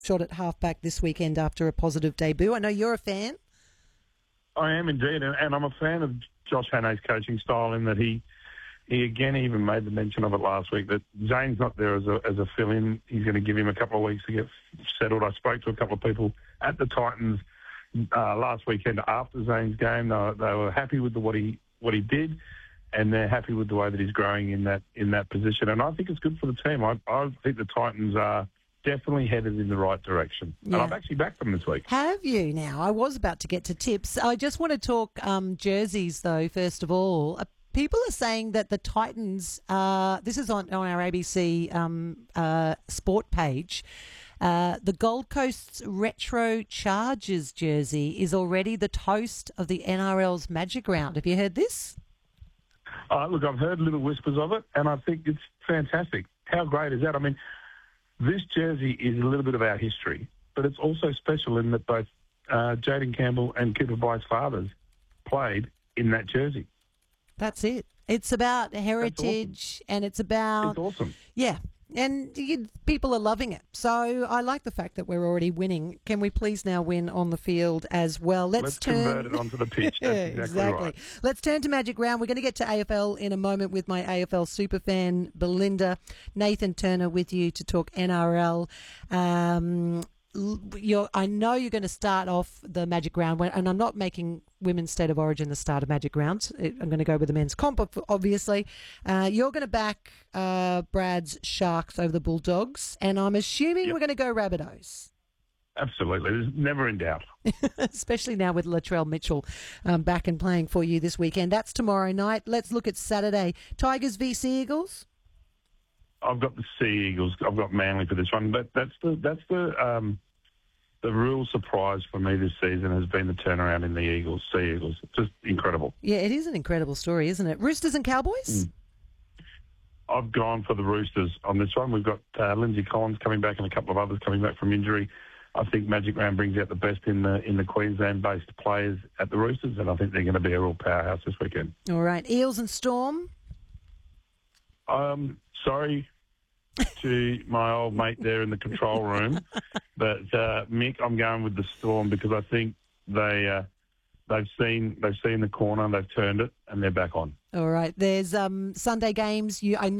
shot at halfback this weekend after a positive debut. I know you're a fan. I am indeed, and I'm a fan of Josh Hannay's coaching style in that he again even made the mention of it last week that Zane's not there as a fill-in. He's going to give him a couple of weeks to get settled. I spoke to a couple of people at the Titans last weekend after Zane's game. They were happy with what he did, and they're happy with the way that he's growing in that position. And I think it's good for the team. I think the Titans are definitely headed in the right direction. Yeah. And I've actually backed them this week. Have you now? I was about to get to tips. I just want to talk jerseys, though, first of all. People are saying that the Titans, this is on our ABC sport page, the Gold Coast's Retro Chargers jersey is already the toast of the NRL's Magic Round. Have you heard this? Look, I've heard little whispers of it, and I think it's fantastic. How great is that? I mean, this jersey is a little bit of our history, but it's also special in that both Jaden Campbell and Cooper Blythe's fathers played in that jersey. That's it. It's about heritage, and it's about... It's awesome. Yeah, and people are loving it. So I like the fact that we're already winning. Can we please now win on the field as well? Let's convert it onto the pitch. That's exactly right. Let's turn to Magic Round. We're going to get to AFL in a moment with my AFL superfan, Belinda. Nathan Turner with you to talk NRL. I know you're going to start off the Magic Round, and I'm not making Women's State of Origin the start of Magic Round. I'm going to go with the men's comp, obviously. You're going to back Brad's Sharks over the Bulldogs, and I'm assuming we're going to go Rabbitohs. Absolutely. There's never in doubt. Especially now with Latrell Mitchell back and playing for you this weekend. That's tomorrow night. Let's look at Saturday. Tigers v Sea Eagles? I've got the Sea Eagles. I've got Manly for this one, but that's the real surprise for me this season has been the turnaround in the Eagles, Sea Eagles. Just incredible. Yeah, it is an incredible story, isn't it? Roosters and Cowboys? I've gone for the Roosters on this one. We've got Lindsay Collins coming back and a couple of others coming back from injury. I think Magic Round brings out the best in the Queensland-based players at the Roosters, and I think they're going to be a real powerhouse this weekend. All right. Eels and Storm? Sorry to my old mate there in the control room, but Mick, I'm going with the Storm because I think they've seen the corner, they've turned it, and they're back on. All right. There's Sunday games. I know